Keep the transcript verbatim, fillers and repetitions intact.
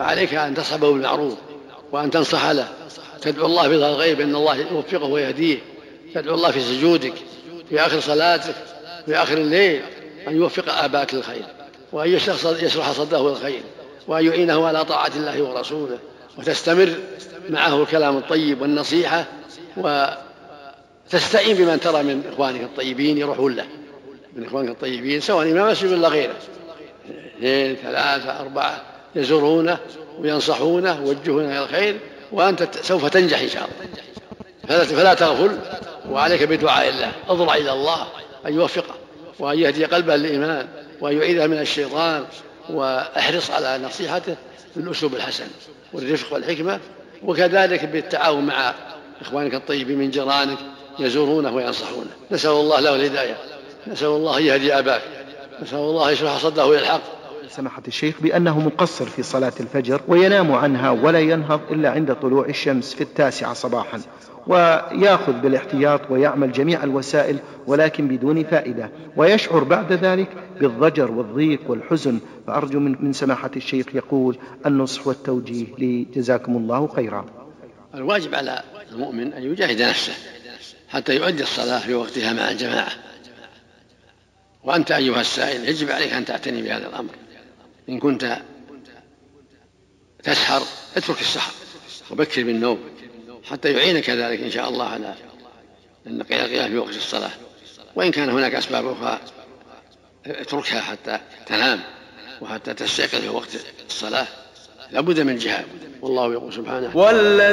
فعليك أن تصحبه بالمعروف وأن تنصح له، تدعو الله في الغيب أن الله يوفقه ويهديه، تدعو الله في سجودك في آخر صلاتك في آخر الليل أن يوفق آباك للخير، وأن يشرح صدره للخير، وأن يعينه على طاعة الله ورسوله، وتستمر معه الكلام الطيب والنصيحة، وتستعين بمن ترى من إخوانك الطيبين يروحون له، من إخوانك الطيبين سواء إمام مسجد ولا غيره، اثنين ثلاثة أربعة يزورونه وينصحونه ويوجهونه إلى الخير، وأنت سوف تنجح إن شاء الله. فلا تغفل، وعليك بدعاء الله، اضرع إلى الله أن يوفقه وأن يهدي قلبه للإيمان وأن يعيذه من الشيطان، واحرص على نصيحته بالأسلوب الحسن والرفق والحكمة، وكذلك بالتعاون مع إخوانك الطيبين من جيرانك يزورونه وينصحونه. نسأل الله له الهداية، نسأل الله يهدي أباك، نسأل الله يشرح صدره إلى الحق. سماحة الشيخ بأنه مقصر في صلاة الفجر وينام عنها ولا ينهض إلا عند طلوع الشمس في التاسعة صباحا، ويأخذ بالاحتياط ويعمل جميع الوسائل ولكن بدون فائدة، ويشعر بعد ذلك بالضجر والضيق والحزن، فأرجو من سماحة الشيخ يقول النصح والتوجيه لي، جزاكم الله خيرا. الواجب على المؤمن أن يجاهد نفسه حتى يؤدي الصلاة في وقتها مع الجماعة، وأنت أيها السائل يجب عليك أن تعتني بهذا الأمر. إن كنت تسحر اترك السحر وبكر بالنوم حتى يعينك ذلك إن شاء الله على القيام في وقت الصلاة، وإن كان هناك أسباب أخرى اتركها حتى تنام وحتى تستيقظ في وقت الصلاة، لابد من جهاد. والله يقول سبحانه